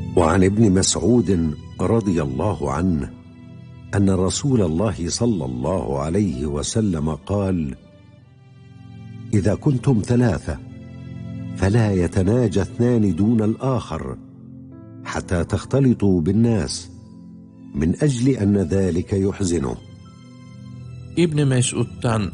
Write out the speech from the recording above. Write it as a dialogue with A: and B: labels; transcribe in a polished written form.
A: وعن ابن مسعود رضي الله عنه أن رسول الله صلى الله عليه وسلم قال: إذا كنتم ثلاثة فلا يتناجى اثنان دون الآخر حتى تختلطوا بالناس، من أجل أن ذلك يحزنه.
B: Ibn Mesud'dan